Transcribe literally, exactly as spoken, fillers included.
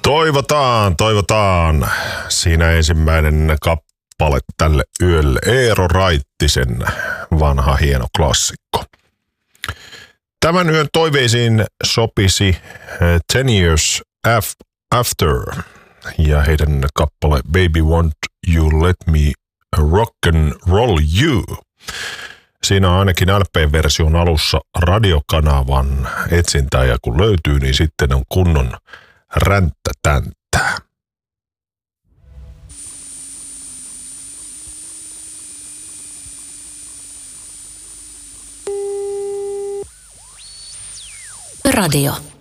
Toivotaan, toivotaan. Siinä ensimmäinen kappale tälle yölle. Eero Raittisen vanha hieno klassikko. Tämän yön toiveisiin sopisi Ten Years After ja heidän kappale Baby Won't You Let Me Rock and Roll You. Siinä on ainakin L P-version alussa radiokanavan etsintää ja kun löytyy, niin sitten on kunnon ränttätänttää. Radio.